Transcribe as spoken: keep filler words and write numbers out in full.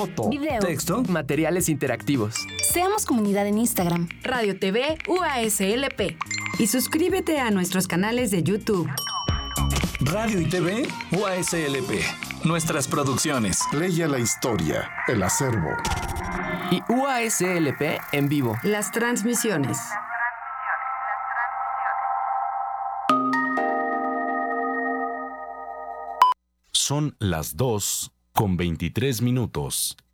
foto, video, texto, materiales interactivos. Seamos comunidad en Instagram, Radio T V U A S L P. Y suscríbete a nuestros canales de YouTube. Radio y T V U A S L P. Nuestras producciones. Leia la historia, el acervo. Y U A S L P en vivo. Las transmisiones. Son las dos con veintitrés minutos.